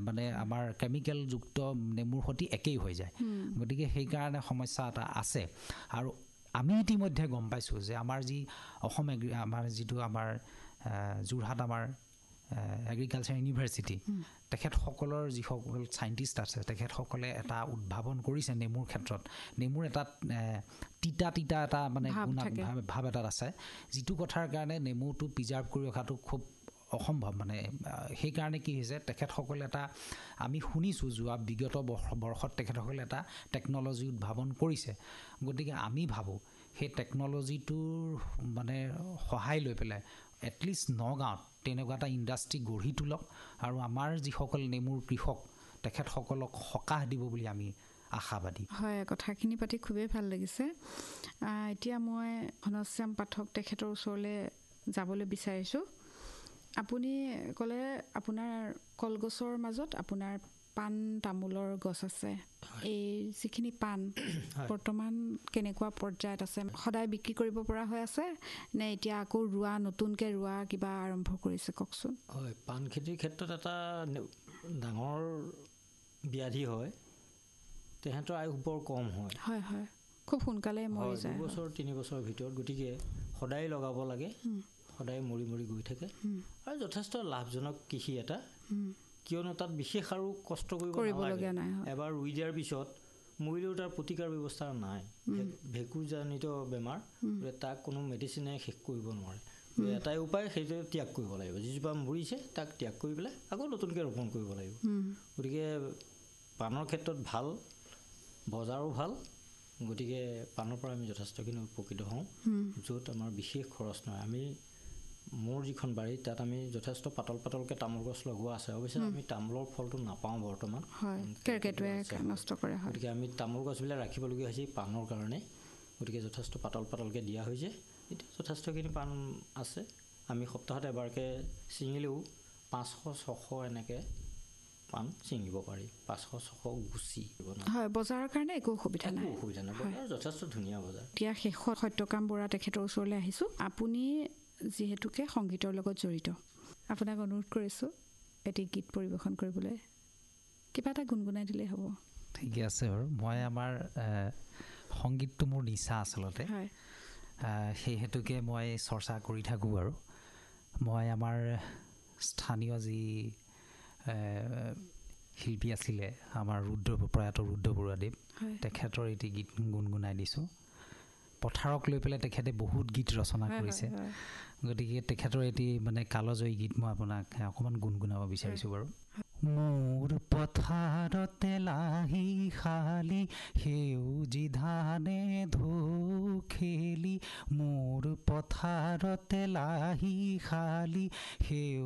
মানে আমাৰ কেমিকেল যুক্ত নেমুৰ সৈতে একেই হৈ যায় গতিকে সেইকাৰণে সমস্যা এটা আছে আৰু আমি ইতিমধ্যে গম পাইছোঁ যে আমাৰ যি অসম আমাৰ যিটো আমাৰ যোৰহাট আমাৰ এগ্ৰিকালচাৰ ইউনিভাৰ্চিটি তেখেতসকলৰ যিসকল চাইণ্টিষ্ট আছে তেখেতসকলে এটা উদ্ভাৱন কৰিছে নেমুৰ ক্ষেত্ৰত নেমুৰ এটা তিতা এটা মানে ভাৱ এটাত আছে যিটো কথাৰ কাৰণে নেমুটো প্ৰিজাৰ্ভ কৰি ৰখাটো খুব অসম্ভৱ মানে সেইকাৰণে কি হৈছে তেখেতসকলে এটা আমি শুনিছোঁ যোৱা বিগত বৰ্ষত তেখেতসকলে এটা টেকন'লজি উদ্ভাৱন কৰিছে গতিকে আমি ভাবোঁ সেই টেকন'লজিটোৰ মানে সহায় লৈ পেলাই এটলিষ্ট নগাঁৱত তেনেকুৱা এটা ইণ্ডাষ্ট্ৰি গঢ়ি তোলক আৰু আমাৰ যিসকল নেমুৰ কৃষক তেখেতসকলক সকাহ দিব বুলি আমি আশাবাদী হয় কথাখিনি পাতি খুবেই ভাল লাগিছে এতিয়া মই ঘনশ্যাম পাঠক তেখেতৰ ওচৰলৈ যাবলৈ বিচাৰিছোঁ আপুনি ক'লে আপোনাৰ কলগছৰ মাজত আপোনাৰ পাণ তামোলৰ গছ আছে এই যিখিনি পাণ বৰ্তমান কেনেকুৱা পৰ্যায়ত আছে সদায় বিক্ৰী কৰিব পৰা হৈ আছে নে এতিয়া আকৌ নতুনকৈ ৰোৱা কিবা আৰম্ভ কৰিছে কওকচোন হয় পাণ খেতিৰ ক্ষেত্ৰত এটা ডাঙৰ ব্যাধি হয় তেহেঁতৰ আয়ুস বৰ কম হয় হয় হয় খুব সোনকালে মৰি যায় 2 বছৰ 3 বছৰৰ ভিতৰত গতিকে সদায় লগাব লাগে সদায় মৰি গৈ থাকে আৰু যথেষ্ট লাভজনক কৃষি এটা কিয়নো তাত বিশেষ আৰু কষ্ট কৰিবলগীয়া নাই এবাৰ ৰুই দিয়াৰ পিছত মৰিলেও তাৰ প্ৰতিকাৰ ব্যৱস্থা নাই ভেঁকুৰজনিত বেমাৰ তাক কোনো মেডিচিনে শেষ কৰিব নোৱাৰে এটাই উপায় সেইটো ত্যাগ কৰিব লাগিব যিজোপা মৰিছে তাক ত্যাগ কৰি পেলাই আকৌ নতুনকৈ ৰোপণ কৰিব লাগিব গতিকে পাণৰ ক্ষেত্ৰত ভাল বজাৰো ভাল গতিকে পাণৰ পৰা আমি যথেষ্টখিনি উপকৃত হওঁ য'ত আমাৰ বিশেষ খৰচ নহয় আমি মোৰ যিখন বাৰী তাত আমি যথেষ্ট পাতলকৈ তামোল গছ লগোৱা আছে অৱশ্যে আমি তামোলৰ ফলটো নাপাওঁ বৰ্তমান গতিকে আমি তামোল গছবিলাক ৰাখিবলগীয়া হৈছে পাণৰ কাৰণে গতিকে যথেষ্ট পাতলকৈ দিয়া হৈছে এতিয়া যথেষ্টখিনি পাণ আছে আমি সপ্তাহত এবাৰকৈ ছিঙিলেও 500-600 এনেকৈ পাণ ছিঙিব পাৰি 500-600 গুচি হয় বজাৰৰ কাৰণে একো অসুবিধা নাই বজাৰ যথেষ্ট ধুনীয়া বজাৰ এতিয়া শেষত সত্যকাম বৰা তেখেতৰ ওচৰলৈ আহিছোঁ আপুনি যিহেতুকে সংগীতৰ লগত জড়িত আপোনাক অনুৰোধ কৰিছোঁ এটি গীত পৰিৱেশন কৰিবলৈ কিবা এটা গুণগুণাই দিলেই হ'ব ঠিকে আছে বাৰু মই আমাৰ সংগীতটো মোৰ নিচা আচলতে সেই হেতুকে মই চৰ্চা কৰি থাকোঁ আৰু মই আমাৰ স্থানীয় যি শিল্পী আছিলে আমাৰ প্ৰয়াত ৰুদ্ৰ বৰুৱাদেৱ তেখেতৰ এটি গীত গুণগুণাই দিছোঁ পথাৰক লৈ পেলাই তেখেতে বহুত গীত ৰচনা কৰিছে গতিকে তেখেতৰ এটি মানে কালজয়ী গীত মই আপোনাক অকণমান গুণগুণাব বিচাৰিছোঁ বাৰু মোৰ পথাৰতে লাহি শালি সেউজী ধানে ধৌ খেলি মোৰ পথাৰতে লাহি শালি